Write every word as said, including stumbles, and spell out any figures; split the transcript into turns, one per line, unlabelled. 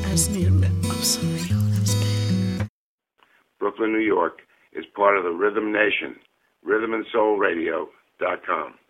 Pass me a minute. I'm sorry, y'all. That was bad.
Brooklyn, New York is part of the Rhythm Nation, rhythm and soul radio dot com.